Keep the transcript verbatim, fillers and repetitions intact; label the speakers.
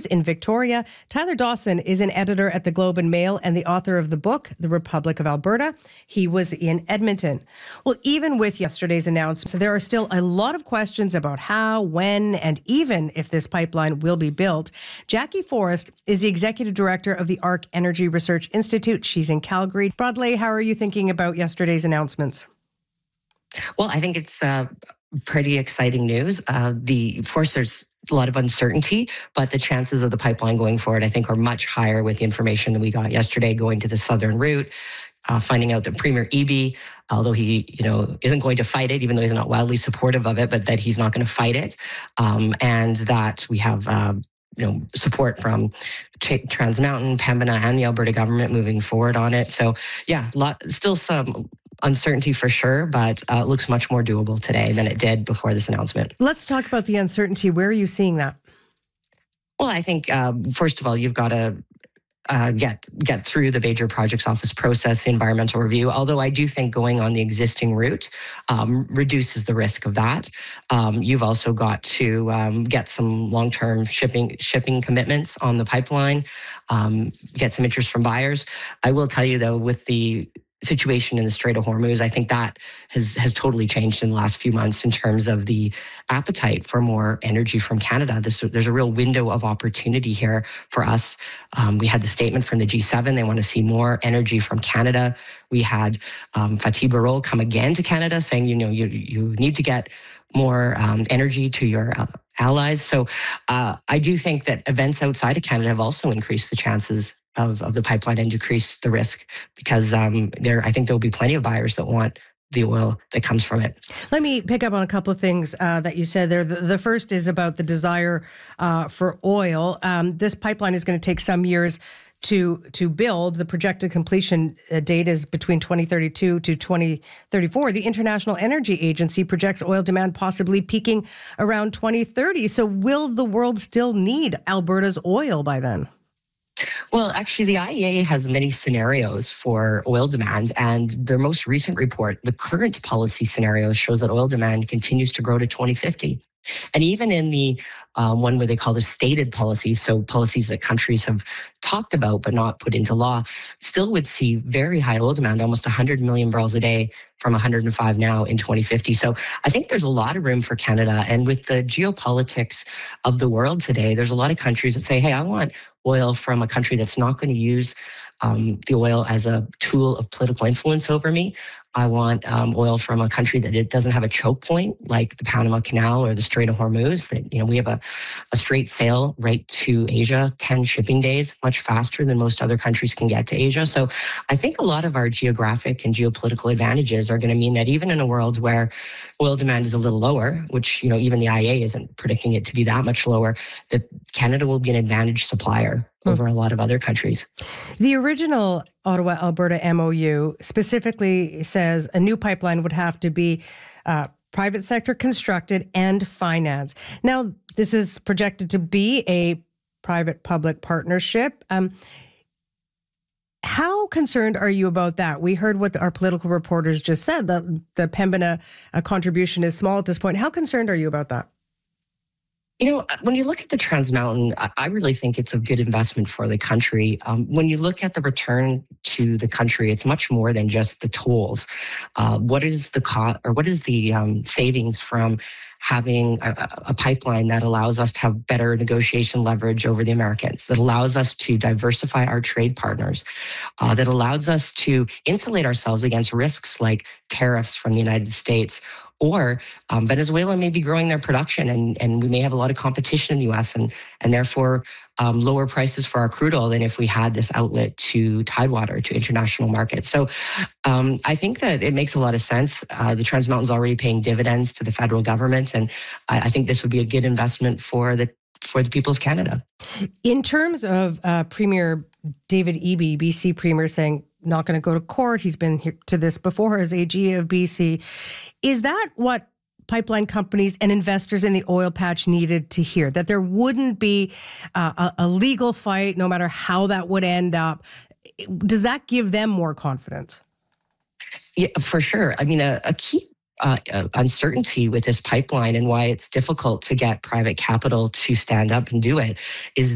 Speaker 1: is in Victoria. Tyler Dawson is an editor at the Globe and Mail and the author of the book, The Republic of Alberta. He was in Edmonton. Well, even with yesterday's announcement, there are still a lot of questions about how, when, and even if this pipeline will be built. Jackie Forrest is the executive director of the ARC Energy Research Institute. She's in Calgary. Broadley, how are you thinking about yesterday's announcements?
Speaker 2: Well, I think it's uh, pretty exciting news. Uh, the, of course, there's a lot of uncertainty, but the chances of the pipeline going forward, I think, are much higher with the information that we got yesterday going to the southern route. Uh, finding out that Premier Eby, although he, you know, isn't going to fight it, even though he's not wildly supportive of it, but that he's not going to fight it, um, and that we have, uh, you know, support from Trans Mountain, Pembina, and the Alberta government moving forward on it. So, yeah, lot, still some uncertainty for sure, but uh, it looks much more doable today than it did before this announcement.
Speaker 1: Let's talk about the uncertainty. Where are you seeing that?
Speaker 2: Well, I think, um, first of all, you've got to Uh, get get through the Major Projects Office process, the environmental review, although I do think going on the existing route um, reduces the risk of that. Um, you've also got to um, get some long-term shipping shipping commitments on the pipeline, um, get some interest from buyers. I will tell you, though, with the situation in the Strait of Hormuz, I think that has has totally changed in the last few months in terms of the appetite for more energy from Canada. This, there's a real window of opportunity here for us. Um, we had the statement from the G seven. They want to see more energy from Canada. We had um, Fatih Birol come again to Canada saying, you know, you, you need to get more um, energy to your uh, allies. So uh, I do think that events outside of Canada have also increased the chances Of, of the pipeline and decrease the risk because um, there, I think there will be plenty of buyers that want the oil that comes from it.
Speaker 1: Let me pick up on a couple of things uh, that you said there. The, the first is about the desire uh, for oil. Um, this pipeline is going to take some years to to build. The projected completion date is between twenty thirty-two to twenty thirty-four. The International Energy Agency projects oil demand possibly peaking around twenty thirty. So will the world still need Alberta's oil by then?
Speaker 2: Well, actually, the I E A has many scenarios for oil demand, and their most recent report, the current policy scenario, shows that oil demand continues to grow to twenty fifty. And even in the um, one where they call the stated policies, so policies that countries have talked about but not put into law, still would see very high oil demand, almost one hundred million barrels a day from one hundred five now in twenty fifty. So I think there's a lot of room for Canada. And with the geopolitics of the world today, there's a lot of countries that say, hey, I want oil from a country that's not going to use um, the oil as a tool of political influence over me. I want um, oil from a country that it doesn't have a choke point like the Panama Canal or the Strait of Hormuz. That, you know, we have a, a straight sail right to Asia, ten shipping days, much faster than most other countries can get to Asia. So I think a lot of our geographic and geopolitical advantages are going to mean that even in a world where oil demand is a little lower, which, you know, even the I E A isn't predicting it to be that much lower, that Canada will be an advantaged supplier over a lot of other countries. The
Speaker 1: original Ottawa-Alberta M O U specifically says a new pipeline would have to be uh, private sector constructed and financed. Now, this is projected to be a private-public partnership. Um, how concerned are you about that? We heard what our political reporters just said, that the Pembina uh, contribution is small at this point. How concerned are you about that?
Speaker 2: You know, when you look at the Trans Mountain, I really think it's a good investment for the country. Um, when you look at the return to the country, it's much more than just the tolls. Uh, what is the cost, or what is the um, savings from having a, a pipeline that allows us to have better negotiation leverage over the Americans, that allows us to diversify our trade partners, uh, that allows us to insulate ourselves against risks like tariffs from the United States, or um, Venezuela may be growing their production, and, and we may have a lot of competition in the U S and, and therefore um, lower prices for our crude oil than if we had this outlet to Tidewater, to international markets. So um, I think that it makes a lot of sense. Uh, the Trans Mountain's already paying dividends to the federal government, and I, I think this would be a good investment for the for the people of Canada.
Speaker 1: In terms of uh, Premier David Eby, B C Premier, saying not going to go to court, he's been here to this before as A G of B C. Is that what pipeline companies and investors in the oil patch needed to hear? That there wouldn't be uh, a, a legal fight, no matter how that would end up? Does that give them more confidence?
Speaker 2: Yeah, for sure. I mean, a, a key Uh, uh, uncertainty with this pipeline and why it's difficult to get private capital to stand up and do it is